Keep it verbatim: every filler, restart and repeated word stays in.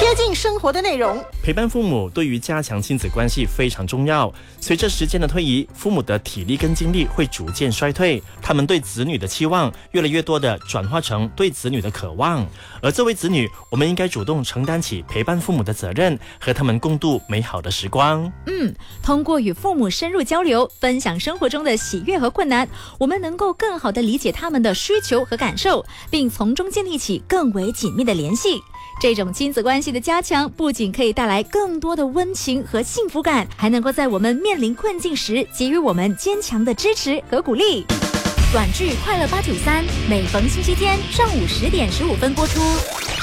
近生活的内容。 陪伴父母对于加强亲子关系非常重要。随着时间的推移，父母的体力跟精力会逐渐衰退，他们对子女的期望越来越多的转化成对子女的渴望。而作为子女，我们应该主动承担起陪伴父母的责任，和他们共度美好的时光。 嗯，通过与父母深入交流，分享生活中的喜悦和困难，我们能够更好地理解他们的需求和感受，并从中建立起更为紧密的联系。这种亲子关系的加强，不仅可以带来更多的温情和幸福感，还能够在我们面临困境时给予我们坚强的支持和鼓励。短剧《快乐八九三》每逢星期天上午十点十五分播出。